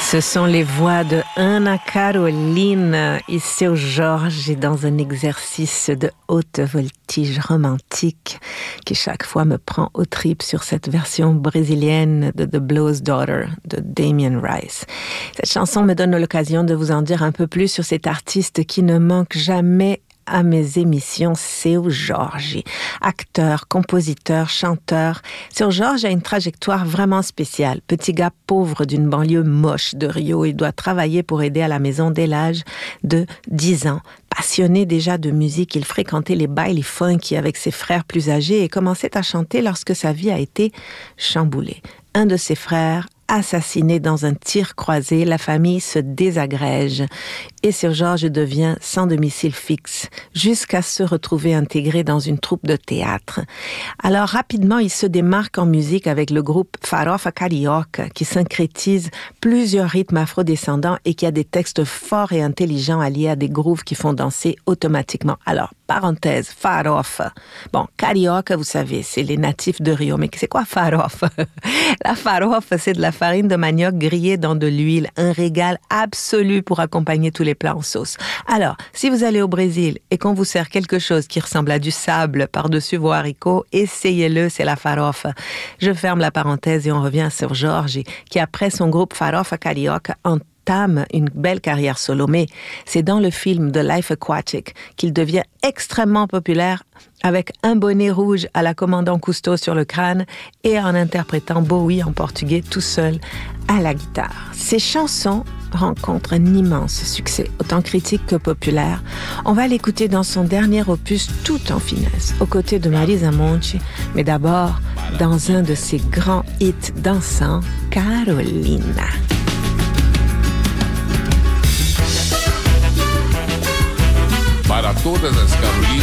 Ce sont les voix de Ana Carolina et Seu Jorge dans un exercice de haute voltige romantique qui chaque fois me prend aux tripes sur cette version brésilienne de The Blow's Daughter de Damien Rice. Cette chanson me donne l'occasion de vous en dire un peu plus sur cet artiste qui ne manque jamais à mes émissions, Seu Jorge. Acteur, compositeur, chanteur, Seu Jorge a une trajectoire vraiment spéciale. Petit gars pauvre d'une banlieue moche de Rio, il doit travailler pour aider à la maison dès l'âge de 10 ans. Passionné déjà de musique, il fréquentait les bailes funky avec ses frères plus âgés et commençait à chanter lorsque sa vie a été chamboulée. Un de ses frères, assassiné dans un tir croisé, la famille se désagrège et Seu Jorge devient sans domicile fixe jusqu'à se retrouver intégré dans une troupe de théâtre. Alors rapidement, il se démarque en musique avec le groupe Farofa Carioca qui syncrétise plusieurs rythmes afrodescendants et qui a des textes forts et intelligents alliés à des grooves qui font danser automatiquement. Alors, parenthèse, farofa. Bon, carioca, vous savez, c'est les natifs de Rio. Mais c'est quoi farofa? La farofa, c'est de la farine de manioc grillée dans de l'huile. Un régal absolu pour accompagner tous les plats en sauce. Alors, si vous allez au Brésil et qu'on vous sert quelque chose qui ressemble à du sable par-dessus vos haricots, essayez-le, c'est la farofa. Je ferme la parenthèse et on revient sur Jorge, qui après son groupe Farofa Carioca entame une belle carrière solo, mais c'est dans le film The Life Aquatic qu'il devient extrêmement populaire avec un bonnet rouge à la commandant Cousteau sur le crâne et en interprétant Bowie en portugais tout seul à la guitare. Ces chansons rencontrent un immense succès, autant critique que populaire. On va l'écouter dans son dernier opus tout en finesse, aux côtés de Marisa Monte, mais d'abord dans un de ses grands hits dansants, Carolina. Para todas as Carolinas